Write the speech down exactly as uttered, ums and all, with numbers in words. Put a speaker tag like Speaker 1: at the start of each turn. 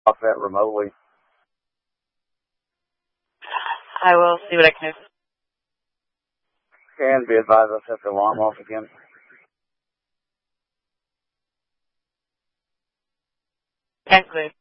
Speaker 1: off that remotely.
Speaker 2: I will see what I can do.
Speaker 1: And be advised I'll set the alarm off again.
Speaker 2: Okay, good.